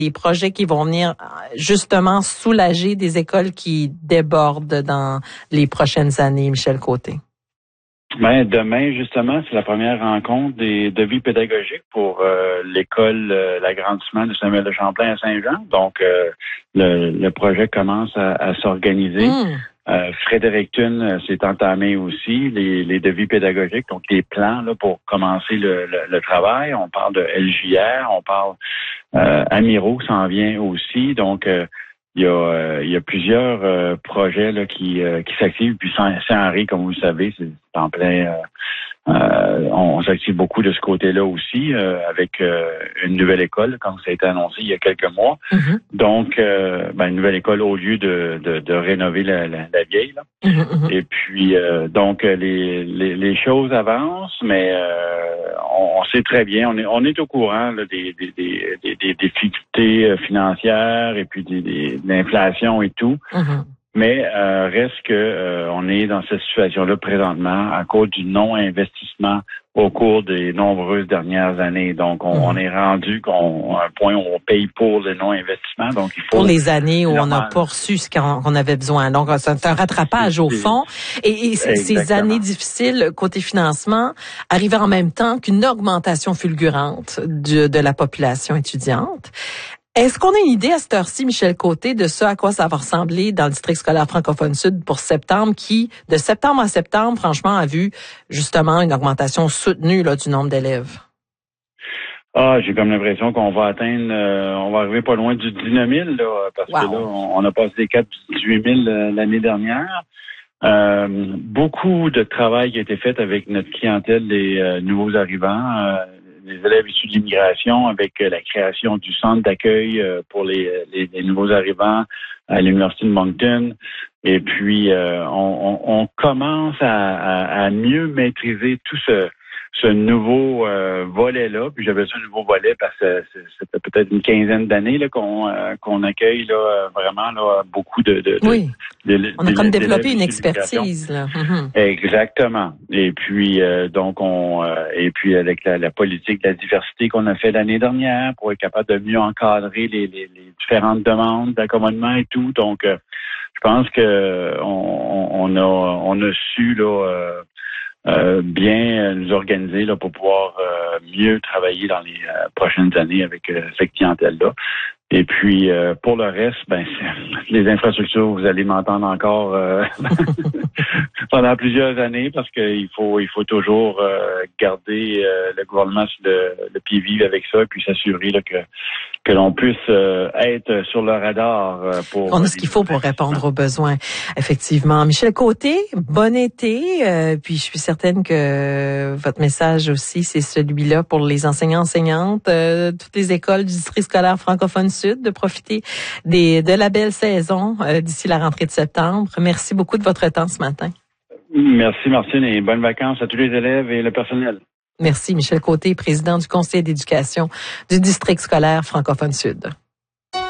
des projets qui vont venir justement soulager des écoles qui débordent dans les prochaines années, Michel Côté? Ben, demain, justement, c'est la première rencontre des devis pédagogiques pour l'école l'agrandissement de Samuel de Champlain à Saint-Jean. Donc, le projet commence à s'organiser. Fredericton s'est entamé aussi, les devis pédagogiques, donc les plans là, pour commencer le travail. On parle de LJR, on parle Amiro s'en vient aussi. Donc, il y a plusieurs projets là, qui s'activent. Puis Saint-Henri, comme vous le savez, c'est en plein... on s'active beaucoup de ce côté-là aussi, avec une nouvelle école, comme ça a été annoncé il y a quelques mois. Donc, une nouvelle école au lieu de rénover la vieille. Là. Et puis, donc, les choses avancent, mais on sait très bien, on est au courant là, des difficultés financières et puis de l'inflation et tout. Mais reste que on est dans cette situation-là présentement à cause du non-investissement au cours des nombreuses dernières années. Donc, on est rendu à un point où on paye pour le non-investissement. Donc, il faut pour les années où on n'a pas reçu ce qu'on avait besoin. Donc, c'est un rattrapage au fond. Et ces années difficiles côté financement arrivaient en même temps qu'une augmentation fulgurante de la population étudiante. Est-ce qu'on a une idée à cette heure-ci, Michel Côté, de ce à quoi ça va ressembler dans le district scolaire francophone sud pour septembre, qui, de septembre à septembre, franchement, a vu justement une augmentation soutenue là, du nombre d'élèves? J'ai comme l'impression qu'on va atteindre, on va arriver pas loin du 19 000, là, parce que là, on a passé des 4 18 000 l'année dernière. Beaucoup de travail qui a été fait avec notre clientèle des nouveaux arrivants, les élèves issus de l'immigration, avec la création du centre d'accueil pour les nouveaux arrivants à l'Université de Moncton. Et puis, on commence à mieux maîtriser tout ce nouveau volet-là. Puis j'avais ça un nouveau volet parce que c'était peut-être une quinzaine d'années là qu'on accueille là vraiment là beaucoup oui. On a comme développé une expertise là. Exactement. Et puis donc et puis avec la politique de la diversité qu'on a fait l'année dernière pour être capable de mieux encadrer les différentes demandes d'accommodement et tout. Donc je pense que on a su là bien nous organiser là pour pouvoir mieux travailler dans les prochaines années avec cette clientèle-là. Et puis pour le reste, les infrastructures, vous allez m'entendre encore pendant plusieurs années parce qu'il faut toujours garder le gouvernement sur le pied vif avec ça, puis s'assurer là, que l'on puisse être sur le radar pour... On a ce qu'il faut pour répondre aux besoins, effectivement. Michel Côté, bon été. Puis je suis certaine que votre message aussi, c'est celui-là pour les enseignants-enseignantes, toutes les écoles du district scolaire francophone sud, de profiter de la belle saison d'ici la rentrée de septembre. Merci beaucoup de votre temps ce matin. Merci Martine et bonnes vacances à tous les élèves et le personnel. Merci Michel Côté, président du conseil d'éducation du district scolaire francophone sud.